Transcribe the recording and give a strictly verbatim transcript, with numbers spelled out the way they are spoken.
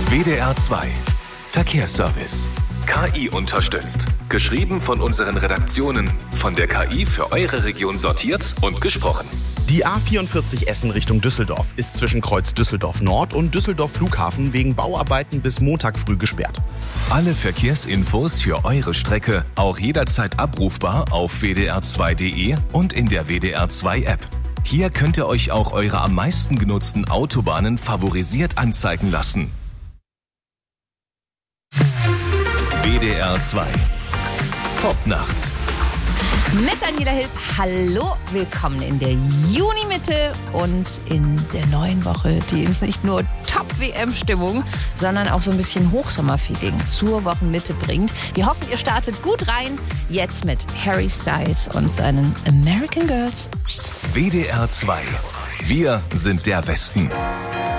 W D R zwei Verkehrsservice. K I unterstützt. Geschrieben von unseren Redaktionen, von der K I für eure Region sortiert und gesprochen. Die A vierundvierzig Essen Richtung Düsseldorf ist zwischen Kreuz Düsseldorf Nord und Düsseldorf Flughafen wegen Bauarbeiten bis Montag früh gesperrt. Alle Verkehrsinfos für eure Strecke auch jederzeit abrufbar auf w d r zwei punkt d e und in der W D R zwei App. Hier könnt ihr euch auch eure am meisten genutzten Autobahnen favorisiert anzeigen lassen. W D R zwei Popnacht. Mit Daniela Hilf. Hallo, willkommen in der Junimitte und in der neuen Woche, die uns nicht nur Top-W M-Stimmung, sondern auch so ein bisschen Hochsommerfeeling zur Wochenmitte bringt. Wir hoffen, ihr startet gut rein. Jetzt mit Harry Styles und seinen American Girls. W D R zwei. Wir sind der Westen.